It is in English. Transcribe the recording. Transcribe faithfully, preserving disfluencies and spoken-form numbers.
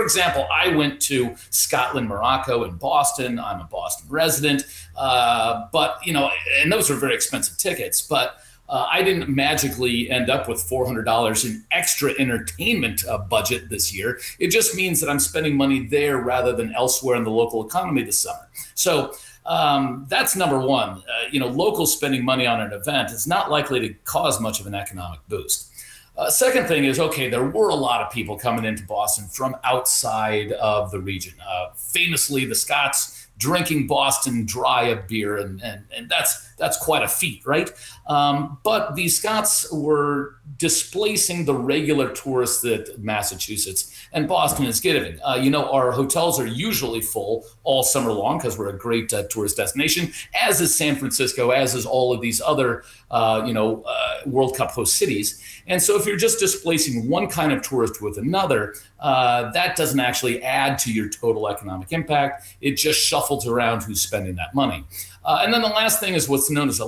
example, I went to Scotland, Morocco, and Boston. I'm a Boston resident, uh, but you know, and those are very expensive tickets. But uh, I didn't magically end up with four hundred dollars in extra entertainment uh, budget this year. It just means that I'm spending money there rather than elsewhere in the local economy this summer. So. Um, that's number one. Uh, you know, local spending money on an event is not likely to cause much of an economic boost. Uh, second thing is, okay, there were a lot of people coming into Boston from outside of the region. Uh, famously, the Scots drinking Boston dry of beer, and, and, and that's that's quite a feat, right? Um, but the Scots were displacing the regular tourists that Massachusetts and Boston is getting. Uh, you know, our hotels are usually full all summer long because we're a great uh, tourist destination, as is San Francisco, as is all of these other, uh, you know, uh, World Cup host cities. And so if you're just displacing one kind of tourist with another, uh, that doesn't actually add to your total economic impact. It just shuffles around who's spending that money. Uh, and then the last thing is what's known as a